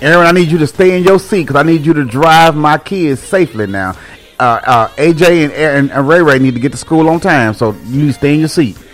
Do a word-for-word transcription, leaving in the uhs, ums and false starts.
Aaron, I need you to stay in your seat because I need you to drive my kids safely now. Uh, uh, A J and, Aaron, and Ray Ray need to get to school on time, so you need to stay in your seat.